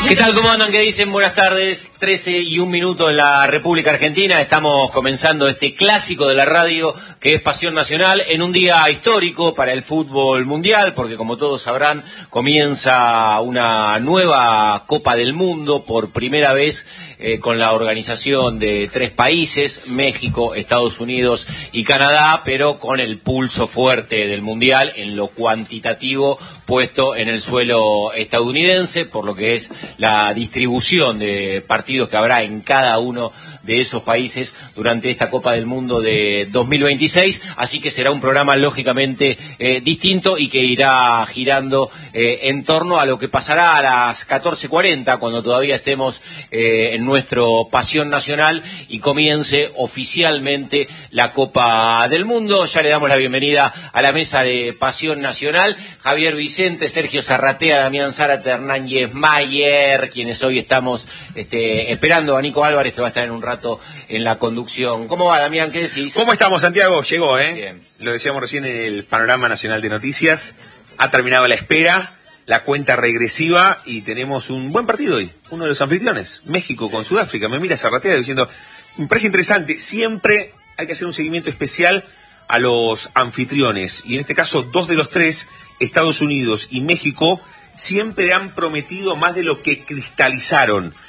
¿Qué tal? ¿Cómo andan? ¿Qué dicen? Buenas tardes, 13:01 en la República Argentina. Estamos comenzando este clásico de la radio que es Pasión Nacional en un día histórico para el fútbol mundial, porque como todos sabrán, comienza una nueva Copa del Mundo por primera vez con la organización de 3 países, México, Estados Unidos y Canadá, pero con el pulso fuerte del mundial en lo cuantitativo puesto en el suelo estadounidense, por lo que es la distribución de partidos que habrá en cada uno de esos países durante esta Copa del Mundo de 2026, así que será un programa lógicamente distinto y que irá girando en torno a lo que pasará a las 14:40, cuando todavía estemos en nuestro Pasión Nacional y comience oficialmente la Copa del Mundo. Ya le damos la bienvenida a la mesa de Pasión Nacional, Javier Vicente, Sergio Zarratea, Damián Zárate, Hernán Yesmayer, quienes hoy estamos esperando a Nico Álvarez, que va a estar en un rato en la conducción. ¿Cómo va, Damián? ¿Qué decís? ¿Cómo estamos, Santiago? Llegó, ¿eh? Bien. Lo decíamos recién en el Panorama Nacional de Noticias. Ha terminado la espera, la cuenta regresiva y tenemos un buen partido hoy. Uno de los anfitriones, México con Sudáfrica. Me mira Zarratea diciendo, me parece interesante, siempre hay que hacer un seguimiento especial a los anfitriones. Y en este caso, 2 de los 3, Estados Unidos y México, siempre han prometido más de lo que cristalizaron.